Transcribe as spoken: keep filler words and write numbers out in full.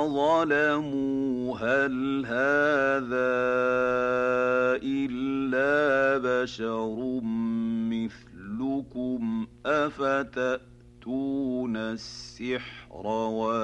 ظَلَمُوا هَلْ هَٰذَا إِلَّا بَشَرٌ مِّثْلُكُمْ أَفَتَأْتُونَ السِّحْرَ